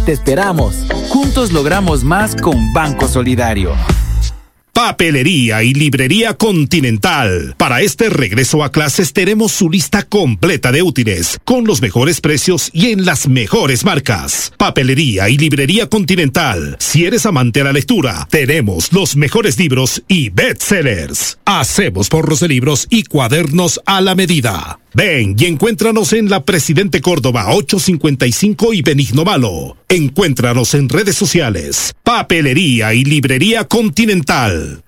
Te esperamos. Juntos logramos más con Banco Solidario. Papelería y Librería Continental. Para este regreso a clases tenemos su lista completa de útiles, con los mejores precios y en las mejores marcas. Papelería y Librería Continental. Si eres amante a la lectura, tenemos los mejores libros y bestsellers. Hacemos forros de libros y cuadernos a la medida. Ven y encuéntranos en la Presidente Córdoba 855 y Benigno Malo. Encuéntranos en redes sociales. Papelería y Librería Continental.